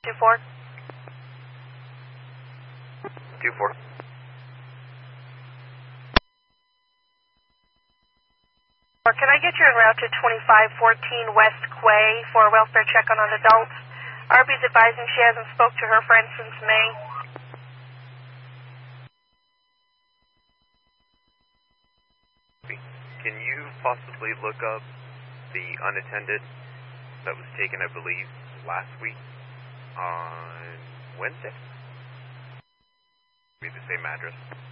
2-4. 2-4. Can I get you en route to 2514 West Quay for a welfare check on an adult? Arby's advising she hasn't spoke to her friend since May. Can you possibly look up the unattended that was taken, I believe, last week on Wednesday? Be the same address.